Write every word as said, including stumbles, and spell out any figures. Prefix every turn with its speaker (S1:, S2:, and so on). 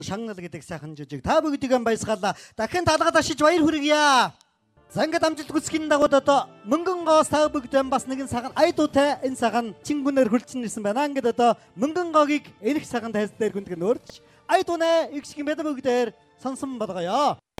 S1: Шангал гэдэг сайхан жижиг та бүгдийг баясгалаа. Дахин талгаад ашиж баяр хүргье. За ингээд амжилт хүсхийн дагуу одоо мөнгөн гоос та бүгдэн бас нэгэн саган айдуутай энэ саган чингүнээр хөлчин ирсэн байна. Ингээд одоо мөнгөн гогийг энэх саган тайлс дээр хүндгэн өөрч айдуунаа игшгэн бэдэ бүгдээр сонсон болгоё.